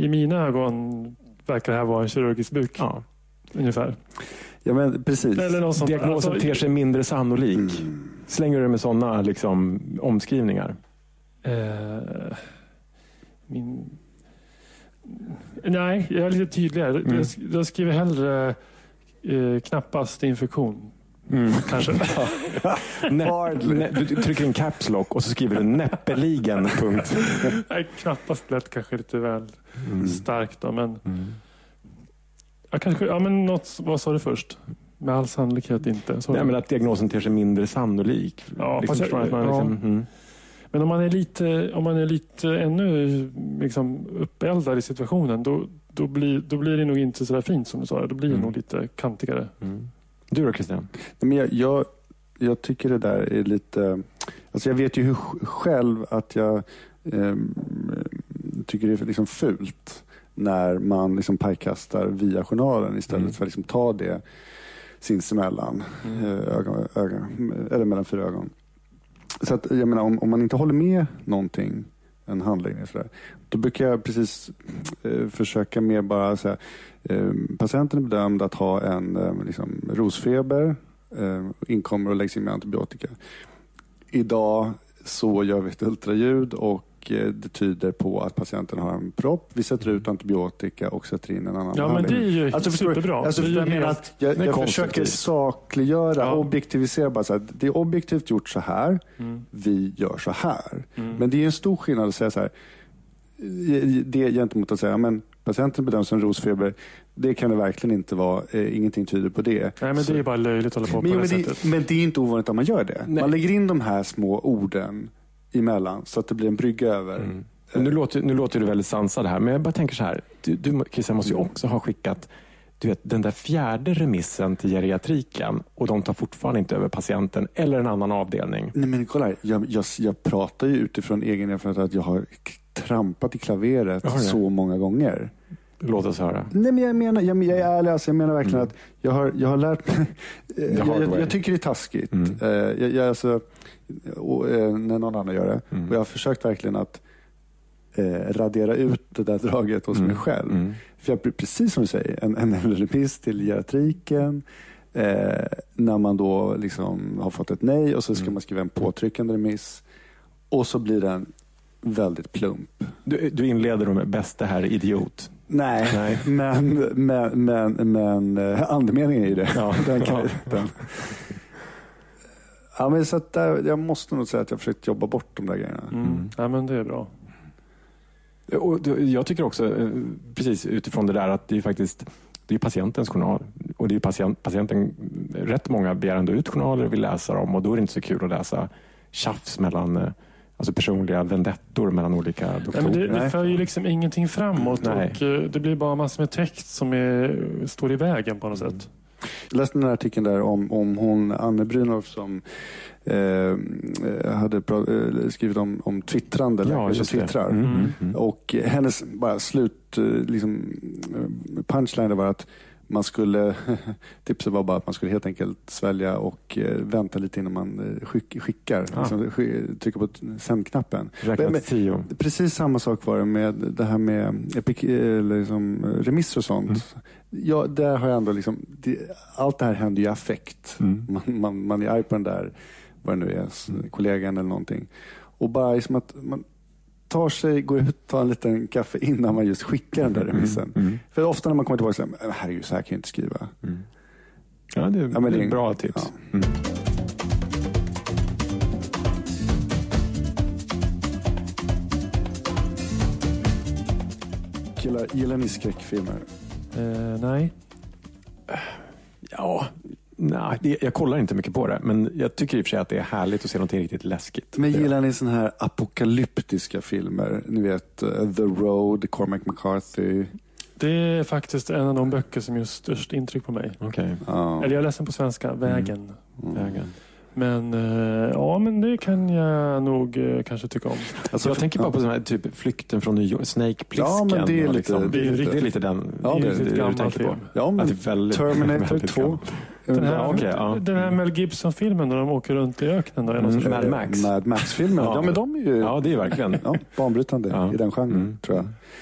i mina ögon verkar det här vara en kirurgisk buk. Ja. Ungefär. Ja, men precis. Eller något sånt. Diagnosen ter sig mindre sannolik. Slänger du med sådana liksom, omskrivningar? Nej, jag är lite tydligare. Jag skriver hellre knappast infektion. Kanske. Du trycker en caps lock och så skriver du näppeligen . Nej, knappast lätt, kanske lite väl starkt då, men men något, vad sa du först? Med all sannolikhet inte. Nej, men att diagnosen ter sig mindre sannolik. Ja, liksom, Men om man är lite ännu liksom uppeldad i situationen, då blir det nog inte så där fint som du sa. Då blir det nog lite kantigare. Du då, Christian? Men jag tycker det där är lite... Alltså jag vet ju själv att jag tycker det är liksom fult när man liksom pajkastar via journalen istället för att liksom ta det sinsemellan eller mellan 4 ögon. Så att jag menar, om man inte håller med någonting, en handläggning så där, då brukar jag precis försöka mer bara säga patienten är bedömd att ha en liksom, rosfeber, inkommer och läggs in med antibiotika. Idag så gör vi ett ultraljud och det tyder på att patienten har en propp. Vi sätter ut antibiotika och sätter in en annan behandling. Men det är ju superbra. Jag försöker sakliggöra, objektivisera bara så här, det är objektivt gjort så här, vi gör så här. Men det är en stor skillnad att säga så här, det gentemot att säga, men patienten bedöms som rosfeber, det kan det verkligen inte vara, ingenting tyder på det. Nej, men det är bara löjligt att hålla på det sättet. Men det är inte ovanligt att man gör det. Nej. Man lägger in de här små orden emellan så att det blir en brygga över. Nu låter du väldigt sansad här, men jag bara tänker så här, du Christian måste ju också ha skickat den där 4:e remissen till geriatriken och de tar fortfarande inte över patienten eller en annan avdelning. Nej, men kolla här, jag pratar ju utifrån egen erfarenhet att jag har trampat i klaveret så många gånger. Låt oss höra. Nej, men jag är ärlig, alltså, jag menar verkligen att jag har lärt mig. Jag tycker det är taskigt. När någon annan gör det. Och jag har försökt verkligen att radera ut det där draget hos mig själv. För jag, precis som du säger, en remiss till geriatriken, när man då liksom har fått ett nej och så ska man skriva en påtryckande remiss och så blir den väldigt plump. Du inleder då med bästa här idiot. Nej. Men andemeningen är det. Ja, Ja, men så att jag måste nog säga att jag försökt jobba bort de där grejerna. Ja, men det är bra. Och jag tycker också, precis utifrån det där, att det är faktiskt det är patientens journal. Och det är patienten, rätt många begär ändå ut journaler och vill läsa dem. Och då är det inte så kul att läsa tjafs mellan alltså personliga vendettor mellan olika doktorer. Nej, men det för ju liksom ingenting framåt. Nej. Och det blir bara massor med text som står i vägen på något sätt. Jag läste den här artikeln där om hon Anne Brynolf som hade skrivit om twittrande, som twittrar. Och hennes bara liksom, punchline var att man skulle tipset var bara att man skulle helt enkelt svälja och vänta lite innan man skickar. Liksom, trycka på sändknappen. Precis samma sak var det med det här med liksom, remisser och sånt. Ja, där har jag ändå liksom, allt det här händer ju i affekt. Man är arg på den där, vad det nu är, kollegan eller någonting. Och bara liksom att man går ut och tar en liten kaffe innan man just skickar den där remissen. För ofta när man kommer tillbaka så säger herregud, så här kan jag inte skriva. Ja, det är ett bra tips. Ja. Gillar ni skräckfilmer? Nej. Ja, nej, jag kollar inte mycket på det, men jag tycker i och för sig att det är härligt att se något riktigt läskigt. Men gillar ni såna här apokalyptiska filmer? Ni vet The Road, Cormac McCarthy. Det är faktiskt en av de böcker som gör störst intryck på mig. Okay. Eller jag läser på svenska, Vägen. Men ja, men det kan jag nog kanske tycka om. Alltså, jag tänker bara på sån här typ Flykten från New York, Snake Plissken. Ja, men det är lite, liksom, det är lite den. Ja, det är lite gammal film. Ja, men Terminator 2. Den här Mel Gibson-filmen där de åker runt i öknen då, Mad Max-filmen. Ja, men de är ju det är verkligen banbrytande i den genren, tror jag.